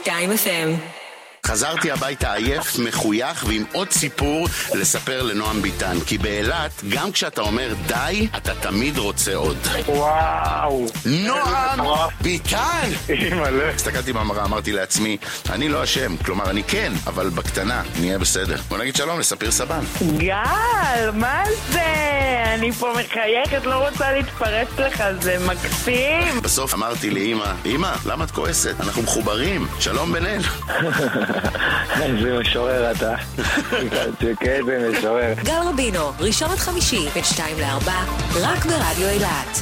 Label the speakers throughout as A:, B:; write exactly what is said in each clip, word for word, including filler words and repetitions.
A: ושתיים אף אם.
B: חזרתי הביתה עייף, מחוייך ועם עוד סיפור לספר לנועם ביטן, כי באילת, גם כשאתה אומר די, אתה תמיד רוצה עוד.
C: וואו!
B: נועם ביטן!
C: אימא'לה.
B: הסתכלתי במראה, אמרתי לעצמי, אני לא אשם, כלומר אני כן, אבל בקטנה, נהיה בסדר. בוא נגיד שלום לספיר סבן.
D: גל, מה זה? אני פה מחייכת, לא רוצה להתפרץ לך, זה מקסים.
B: בסוף אמרתי לאמא, אמא, למה את כועסת? אנחנו מחוברים, שלום בינינו.
C: איזה משורר אתה. כן, זה משורר.
A: גל רבינו, ראשון עד חמישי, בין שתיים לארבע, רק ברדיו אילת.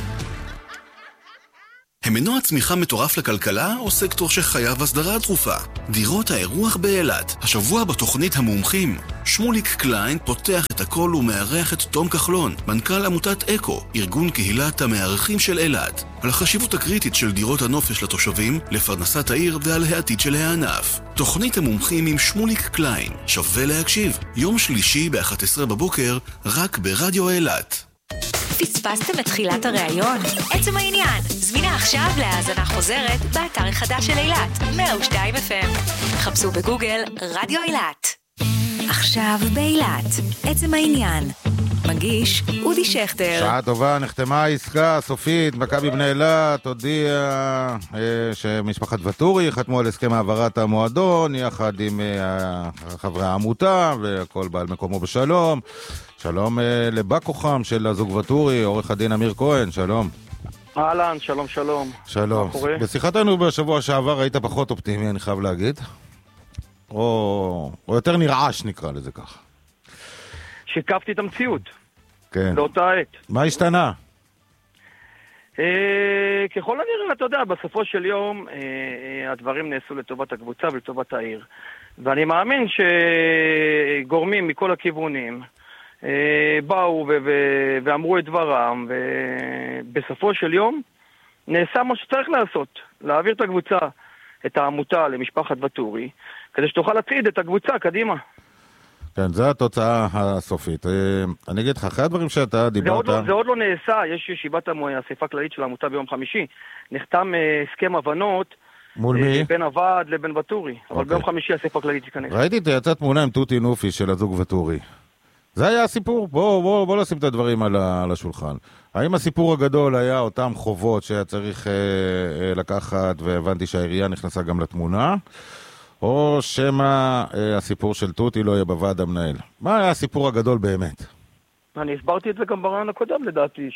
E: הם מנוע צמיחה מטורף לכלכלה או סקטור שחייב הסדרה דחופה? דירות האירוח באילת, השבוע בתוכנית המומחים. שמוליק קליין פותח את הכל ומארח את תום כחלון, מנכ"ל עמותת אקו, ארגון קהילת המארחים של אילת, על החשיבות הקריטית של דירות הנופש לתושבים, לפרנסת העיר ועל העתיד של הענף. תוכנית המומחים עם שמוליק קליין, שווה להקשיב, יום שלישי ב-אחת עשרה בבוקר, רק ברדיו אילת.
A: פספסתם את תחילת הראיון? עצם העניין, זמינה עכשיו להאזנה חוזרת באתר החדש של אילת, מאה ושתיים אף אם. חפשו בגוגל רדיו אילת. עכשיו באילת, עצם העניין. מגיש אודי שכטר.
F: שעה טובה, נחתמה העסקה הסופית, מכבי בני אילת הודיע אה, שמשפחת וטורי חתמו על הסכם העברת המועדון יחד עם אה, חברי העמותה, והכל בא על מקומו בשלום. שלום אה, לבא כוחם של הזוג וטורי, עורך הדין אמיר כהן, שלום.
C: אהלן, שלום שלום.
F: שלום. בשיחתנו בשבוע שעבר היית פחות אופטימי, אני חייב להגיד. או, או יותר נרעש נקרא לזה ככה.
C: שיקפתי את המציאות.
F: כן.
C: לאותה עת.
F: מה השתנה?
C: אה, ככל הנראה, אתה יודע, בסופו של יום אה, אה, הדברים נעשו לטובת הקבוצה ולטובת העיר. ואני מאמין שגורמים מכל הכיוונים אה, באו ו- ו- ואמרו את דברם, ובסופו של יום נעשה מה שצריך לעשות, להעביר את הקבוצה, את העמותה למשפחת וטורי, כדי שתוכל להצעיד את הקבוצה קדימה.
F: כן, זו התוצאה הסופית. אני אגיד לך, אחרי הדברים שאתה דיברת...
C: זה עוד לא, זה עוד לא נעשה, יש ישיבת האספה הכללית של העמותה ביום חמישי. נחתם הסכם הבנות...
F: מול מי?
C: בין הוועד לבין וטורי. אבל
F: אוקיי.
C: ביום חמישי האספה הכללית תיכנס.
F: ראיתי את יצאת תמונה עם תותי נופי של הזוג וטורי. זה היה הסיפור? בוא, בוא, בוא לשים את הדברים על, ה, על השולחן. האם הסיפור הגדול היה אותם חובות שהיה צריך אה, אה, לקחת, והבנתי שהעירייה נכנסה גם לתמונה? או שמה אה, הסיפור של תותי לא יהיה בוועד המנהל? מה היה הסיפור הגדול באמת?
C: אני הסברתי את זה גם ברעיון הקודם לדעתי,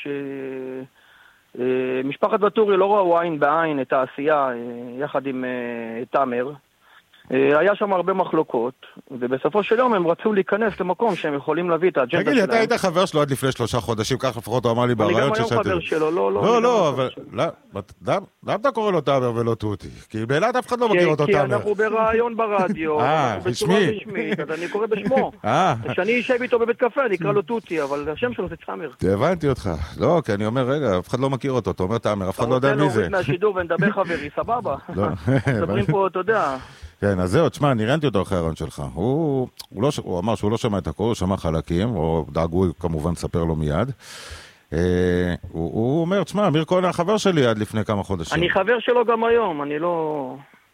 C: שמשפחת וטורי לא ראו עין בעין את העשייה יחד עם תאמר. היה שם הרבה מחלוקות, ובסופו של יום הם רצו להיכנס למקום שהם יכולים להביא את האג'נדה שלהם.
F: תגיד, אתה היית חבר שלו עד לפני שלושה חודשים, כך לפחות הוא אמר לי ברעיון
C: ששאתי. אני גם היום חבר שלו, לא, לא.
F: לא, לא, אבל למה אתה קורא לו תאמר ולא תותי? כי באילת אף אחד לא מכיר אותו תאמר.
C: כי אנחנו ברעיון ברדיו, בצורה רשמית, אז אני קורא בשמו. כשאני אשב איתו בבית קפה, אני אקרא לו תותי, אבל השם שלו זה תאמר.
F: הבנתי אותך. לא, כי אני אומר, רגע, אף אחד לא מכיר אותו, אתה אומר תאמר, אף אחד לא יודע מי זה.
C: מהשידור ונדבר חברי, סבבה. מדברים פה, אתה יודע.
F: כן, אז זהו, תשמע, אני ראיינתי אותו אחרי הרעיון שלך. הוא, הוא, לא, הוא אמר שהוא לא שמע את הכל, הוא שמע חלקים, או דאגו כמובן לספר לו מיד. אה, הוא, הוא אומר, תשמע, אמיר כהן החבר שלי עד לפני כמה חודשים.
C: אני חבר שלו גם היום, אני לא...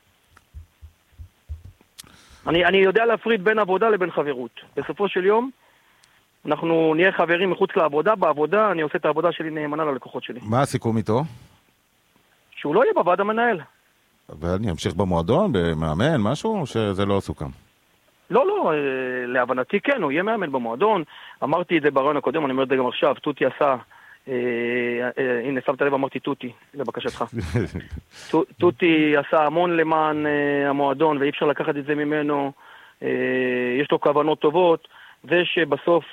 C: אני, אני יודע להפריד בין עבודה לבין חברות. בסופו של יום, אנחנו נהיה חברים מחוץ לעבודה, בעבודה אני עושה את העבודה שלי נאמנה ללקוחות שלי.
F: מה הסיכום איתו?
C: שהוא לא יהיה בוועד המנהל.
F: ואני אמשיך במועדון, במאמן, משהו, או שזה לא סוכם?
C: לא, לא, להבנתי כן, הוא יהיה מאמן במועדון. אמרתי את זה ברעיון הקודם, אני אומר את זה גם עכשיו, תותי עשה, הנה, שמת לב, אמרתי תותי, לבקשתך. תותי עשה המון למען המועדון, ואי אפשר לקחת את זה ממנו, יש לו כוונות טובות, ושבסוף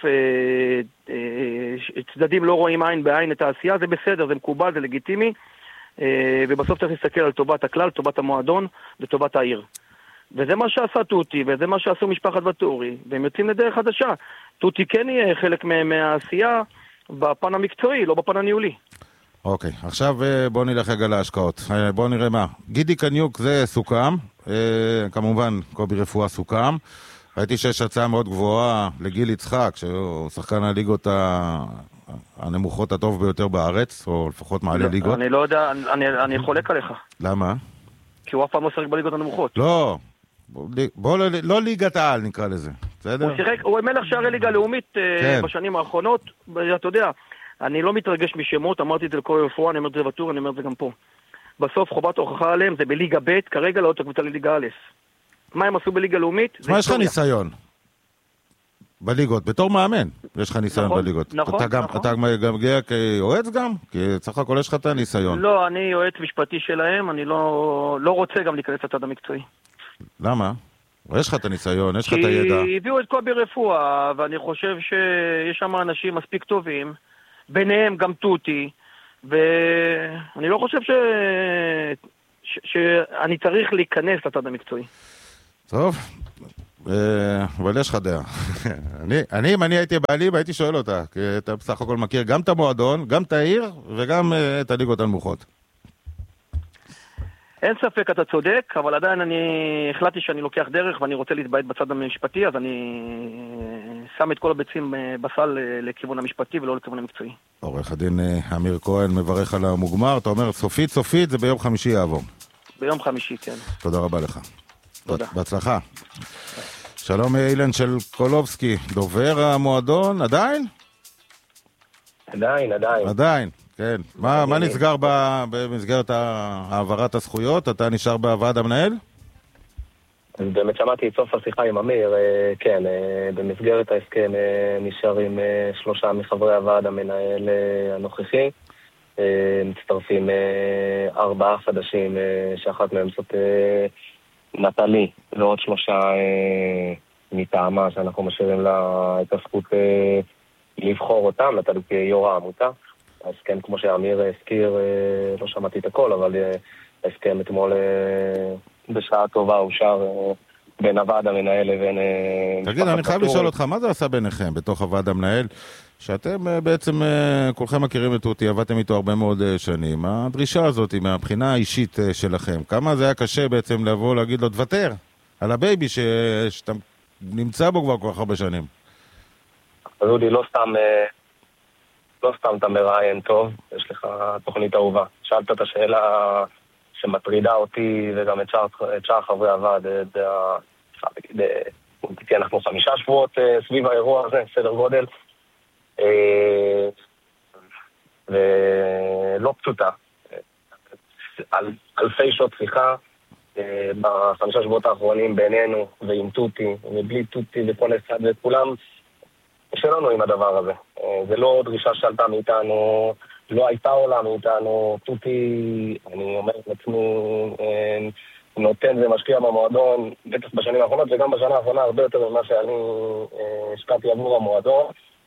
C: צדדים לא רואים עין בעין את העשייה, זה בסדר, זה מקובל, זה לגיטימי, ובסוף צריך להסתכל על טובת הכלל, טובת המועדון וטובת העיר. וזה מה שעשה תותי, וזה מה שעשו משפחת וטורי, והם יוצאים לדרך חדשה. תותי כן יהיה חלק מהעשייה בפן המקצועי, לא בפן הניהולי.
F: אוקיי, עכשיו בוא נלך רגע להשקעות. בוא נראה מה. גידי קניוק זה סוכם, כמובן קובי רפואה סוכם. ראיתי שיש הצעה מאוד גבוהה לגיל יצחק, שהוא שחקן הליגות הנמוכות הטוב ביותר בארץ, או לפחות מעלה ליגות.
C: אני לא יודע, אני חולק עליך.
F: למה?
C: כי הוא אף פעם לא שחק בליגות הנמוכות.
F: לא, בוא לא, לא ליגת העל נקרא לזה, בסדר?
C: הוא שיחק, הוא מלך שערי ליגה לאומית
F: כן.
C: בשנים האחרונות, אתה יודע, אני לא מתרגש משמות, אמרתי את זה לכל רפואה, אני אומר את זה בטור, אני אומר את זה גם פה. בסוף חובת ההוכחה עליהם זה בליגה ב', כרגע לעוד הקבוצה לליגה א'. מה הם עשו בליגה לאומית?
F: מה יש לך ניסיון? בליגות, בתור מאמן, יש לך ניסיון
C: נכון,
F: בליגות.
C: נכון,
F: אתה גם,
C: נכון.
F: אתה גם מגיע כיועץ גם? כי צריך הכל יש לך את הניסיון.
C: לא, אני יועץ משפטי שלהם, אני לא, לא רוצה גם להיכנס לצד המקצועי.
F: למה? יש לך את הניסיון, יש לך את הידע.
C: כי הביאו את קובי רפואה, ואני חושב שיש שם אנשים מספיק טובים, ביניהם גם טוטי, ואני לא חושב ש... ש... שאני צריך להיכנס לצד המקצועי.
F: טוב, אבל יש לך דעה. אני, אני, אם אני הייתי בעלים, הייתי שואל אותה, כי אתה בסך הכל מכיר גם את המועדון, גם את העיר, וגם את הליגות הנמוכות.
C: אין ספק, אתה צודק, אבל עדיין אני החלטתי שאני לוקח דרך ואני רוצה להתבעט בצד המשפטי, אז אני שם את כל הביצים בסל לכיוון המשפטי ולא לכיוון המקצועי.
F: עורך הדין אמיר כהן מברך על המוגמר, אתה אומר סופית סופית זה ביום חמישי יעבור.
C: ביום חמישי, כן.
F: תודה רבה לך.
C: תודה.
F: בהצלחה. שלום אילן של קולובסקי, דובר המועדון, עדיין?
G: עדיין, עדיין.
F: עדיין, כן. מה, מה נסגר במסגרת העברת הזכויות? אתה נשאר בוועד המנהל?
G: אז באמת שמעתי את סוף השיחה עם אמיר, כן, במסגרת ההסכם נשארים שלושה מחברי הוועד המנהל הנוכחי, מצטרפים ארבעה חדשים, שאחת מהם זאת נטלי, ועוד שלושה מטעמה שאנחנו משאירים לה את הזכות לבחור אותם, נטלי כיו"ר העמותה. אז כן, כמו שאמיר הזכיר, לא שמעתי את הכל, אבל ההסכם אתמול בשעה טובה אושר בין הוועד המנהל לבין...
F: תגיד, אני חייב לשאול אותך, מה זה עשה ביניכם בתוך הוועד המנהל? שאתם בעצם כולכם מכירים את אותי, עבדתם איתו הרבה מאוד שנים. הדרישה הזאת מהבחינה האישית שלכם, כמה זה היה קשה בעצם לבוא להגיד לו, תוותר על הבייבי שאתה נמצא בו כבר כל כך הרבה שנים?
G: אז אודי, לא סתם... לא סתם אתה מראיין טוב, יש לך תוכנית אהובה. שאלת את השאלה שמטרידה אותי וגם את שאר, את שאר חברי הוועד, אנחנו חמישה שבועות סביב האירוע הזה, סדר גודל, ולא פשוטה. אל, אלפי שעות שיחה בחמישה שבועות האחרונים בינינו ועם טוטי, ובלי טוטי וכל אחד וכולם, שלנו עם הדבר הזה. זה לא דרישה שעלתה מאיתנו, לא הייתה עולה מאיתנו. טוטי, אני אומר לעצמי, נותן ומשקיע במועדון, בטח בשנים האחרונות, וגם בשנה האחרונה הרבה יותר ממה שאני השקעתי עבור המועדון,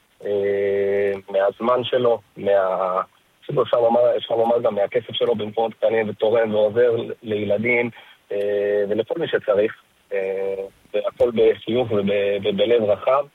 G: מהזמן שלו, מה... אפשר לומר, אפשר לומר גם מהכסף שלו במקומות קטנים, ותורם ועוזר לילדים ולכל מי שצריך, והכל בחיוך ובלב רחב.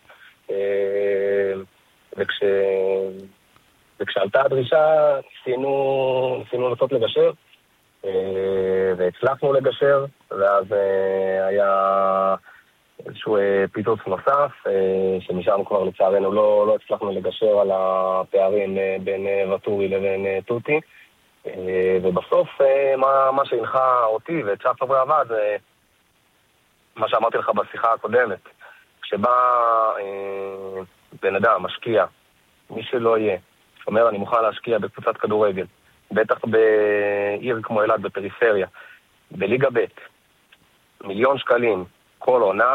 G: וכש... וכשעלתה הדרישה ניסינו, ניסינו לנסות לגשר, והצלחנו לגשר, ואז היה איזשהו פיצוץ נוסף, שמשם כבר לצערנו לא, לא הצלחנו לגשר על הפערים בין וטורי לבין טוטי, ובסוף מה, מה שהנחה אותי ואת שאר חברי הוועד זה מה שאמרתי לך בשיחה הקודמת. כשבא אה, בן אדם, משקיע, מי שלא יהיה, אומר אני מוכן להשקיע בקבוצת כדורגל, בטח בעיר כמו אילת בפריפריה, בליגה ב', מיליון שקלים, כל עונה,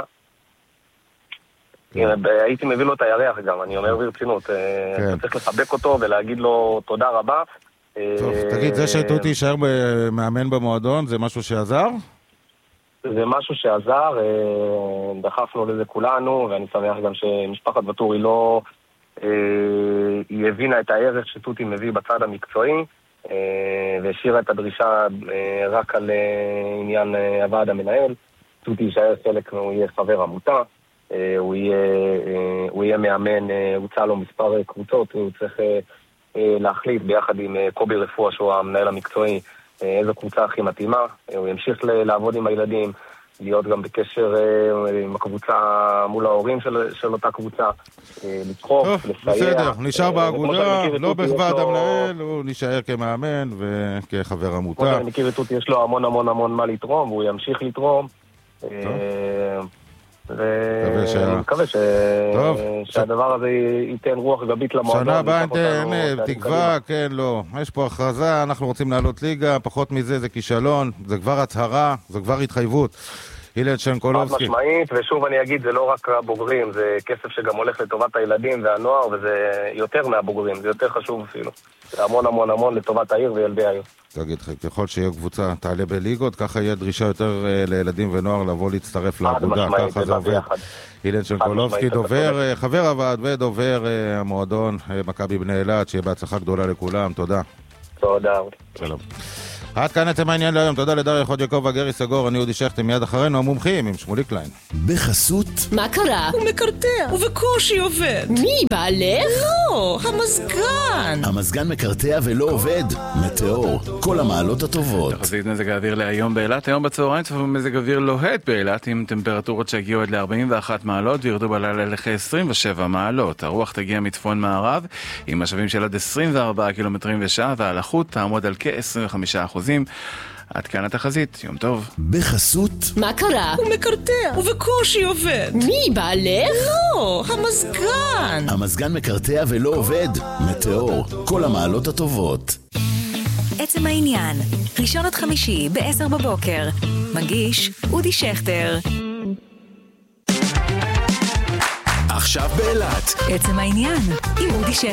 G: כן. הייתי מביא לו את הירח גם, אני אומר ברצינות, כן. צריך לחבק אותו ולהגיד לו תודה רבה.
F: טוב, תגיד, זה שטוטי יישאר מאמן במועדון, זה משהו שעזר?
G: זה משהו שעזר, דחפנו לזה כולנו, ואני שמח גם שמשפחת וטורי לא, היא הבינה את הערך שטוטי מביא בצד המקצועי, והשאירה את הדרישה רק על עניין הוועד המנהל. טוטי יישאר חלק, הוא יהיה חבר עמותה, הוא יהיה, הוא יהיה מאמן, הוצא לו מספר קבוצות, הוא צריך להחליט ביחד עם קובי רפואה, שהוא המנהל המקצועי, איזו קבוצה הכי מתאימה, הוא ימשיך לעבוד עם הילדים, להיות גם בקשר עם הקבוצה מול ההורים של, של אותה קבוצה, לדחוף, לסייע.
F: בסדר, נשאר באגודה, לא בוועד המנהל, הוא נשאר כמאמן וכחבר עמותה.
G: כמו שאני מכיר את תות, יש לו המון המון המון מה לתרום, והוא ימשיך לתרום. ואני מקווה שהדבר הזה ייתן רוח גבית למועדון.
F: שנה הבאה תקווה, כן, לא. יש פה הכרזה, אנחנו רוצים לעלות ליגה, פחות מזה זה כישלון, זה כבר הצהרה, זה כבר התחייבות. הילד שנקולובסקי.
G: משמעית, ושוב אני אגיד, זה לא רק הבוגרים, זה כסף שגם הולך לטובת הילדים והנוער, וזה יותר מהבוגרים, זה יותר חשוב אפילו. זה המון המון המון לטובת העיר וילדי העיר.
F: תגיד, ככל שיהיה קבוצה תעלה בליגות, ככה יהיה דרישה יותר לילדים ונוער לבוא להצטרף לעבודה, ככה זה עובד. הילד שנקולובסקי, דובר, חבר הוועד ודובר המועדון מכבי בני אילת, שיהיה בהצלחה גדולה לכולם, תודה.
G: תודה.
F: שלום. עד כאן עצם העניין להיום, תודה לדריה חוד יעקב וגרי סגור, אני אודי שכטר, מיד אחרינו המומחים עם שמוליק קליין.
H: בחסות
I: מה קרה?
J: הוא מקרטע ובקושי עובד.
I: מי? בעלך?
J: לא, המזגן.
H: המזגן מקרטע ולא עובד. מטאור, כל המעלות הטובות.
K: תחזית מזג האוויר להיום באילת, היום בצהריים צפוי מזג אוויר לוהט באילת עם טמפרטורות שהגיעו עד ל-ארבעים ואחת מעלות וירדו בלילה לכ-עשרים ושבע מעלות. הרוח תגיע מצפון מערב עם משאבים של עד עשרים וארבעה קילומטרים בשעה והלחות תעמוד על כ-עשרים וחמישה אחוז. עד כאן התחזית, יום טוב.
H: בחסות
I: מה קרה?
J: הוא מקרטע ובקושי עובד.
I: מי? בעלך?
J: לא, המזגן.
H: המזגן מקרטע ולא עובד. מטאור, כל המעלות הטובות.
A: עצם העניין, ראשון עד חמישי בעשר בבוקר. מגיש אודי שכטר.
H: עכשיו באילת.
A: עצם העניין עם אודי שכטר.